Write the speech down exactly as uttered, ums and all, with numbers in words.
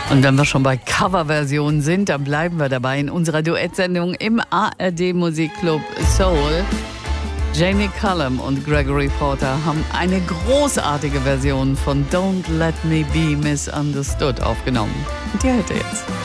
Und wenn wir schon bei Coverversionen sind, dann bleiben wir dabei in unserer Duettsendung im A R D Musikclub Soul. Jamie Cullum und Gregory Porter haben eine großartige Version von Don't Let Me Be Misunderstood aufgenommen. Und die hört ihr jetzt.